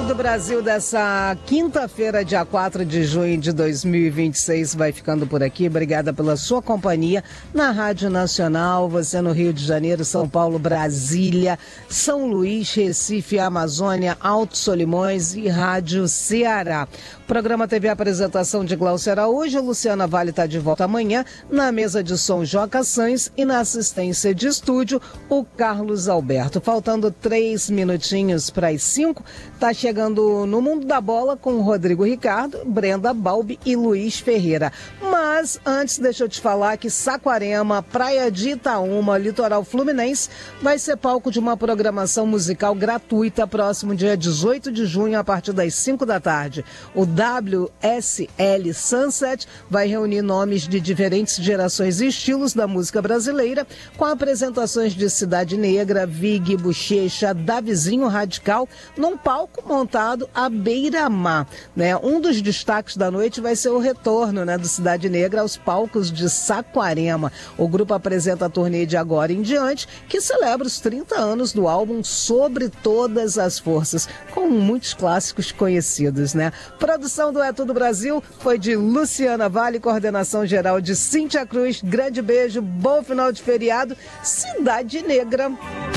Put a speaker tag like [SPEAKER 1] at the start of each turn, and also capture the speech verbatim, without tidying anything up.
[SPEAKER 1] do Brasil dessa quinta-feira, dia quatro de junho de dois mil e vinte e seis, vai ficando por aqui. Obrigada pela sua companhia na Rádio Nacional, você no Rio de Janeiro, São Paulo, Brasília, São Luís, Recife, Amazônia, Alto Solimões e Rádio Ceará. O programa teve a apresentação de Glaucio Araújo, Luciana Vale está de volta amanhã, na mesa de som Joca Sainz e na assistência de estúdio o Carlos Alberto. Faltando três minutinhos para as cinco, está chegando no Mundo da Bola com Rodrigo Ricardo, Brenda Balbi e Luiz Ferreira. Mas antes, deixa eu te falar que Saquarema, Praia de Itaúma, Litoral Fluminense, vai ser palco de uma programação musical gratuita próximo dia dezoito de junho, a partir das cinco da tarde. O W S L Sunset vai reunir nomes de diferentes gerações e estilos da música brasileira, com apresentações de Cidade Negra, Vig, Bochecha, Davizinho Radical, num palco montado à beira-mar, né? Um dos destaques da noite vai ser o retorno, né, do Cidade Negra aos palcos de Saquarema. O grupo apresenta a turnê de agora em diante, que celebra os trinta anos do álbum Sobre Todas as Forças, com muitos clássicos conhecidos, né? Produção do É Tudo Brasil foi de Luciana Vale, coordenação geral de Cíntia Cruz. Grande beijo, bom final de feriado, Cidade Negra.